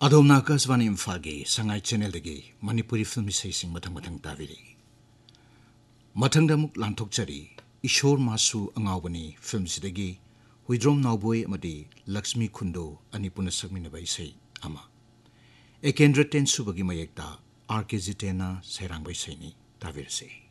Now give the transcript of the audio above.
ꯑꯗꯣꯝꯅ ꯑꯀꯥꯁꯕꯥꯅꯤ ꯏꯝꯐꯥꯜꯒꯤ ꯁꯉꯥꯏ ꯆꯦꯅꯦꯜꯗꯒꯤ ꯃꯅꯤꯄꯨꯔꯤ ꯐꯤꯜꯝ ꯏꯁꯩꯁꯤꯡ ꯃꯊꯪ ꯇꯥꯕꯤꯔꯤ ꯃꯊꯪꯗ ꯑꯃꯨꯛ ꯂꯥꯟꯊꯣꯛꯆꯔꯤ ꯏꯁꯣꯔ ꯃꯥꯁꯨ ꯑꯉꯥꯎꯕꯅꯤ ꯐꯤꯜꯝꯁꯤꯗꯒꯤ ꯍꯨꯏꯗ꯭ꯔꯣꯝ ꯅꯥꯎꯕꯣꯏ ꯑꯃꯗꯤ ꯂꯛꯁꯃꯤ ꯈꯨꯟꯗꯣ ꯑꯅꯤ ꯄꯨꯟꯅ ꯁꯛꯃꯤꯟꯅꯕ ꯏꯁꯩ ꯑꯃ ꯑꯦꯀꯦꯟꯗ꯭ꯔ ꯇꯦꯟ ꯁꯨꯕꯒꯤ ꯃꯌꯦꯛꯇ ꯑꯥꯔ ꯀꯦ ꯖꯤꯇꯦꯟꯅ ꯁꯩꯔꯥꯡꯕ ꯏꯁꯩꯅꯤ ꯇꯥꯕꯤꯔꯁꯤ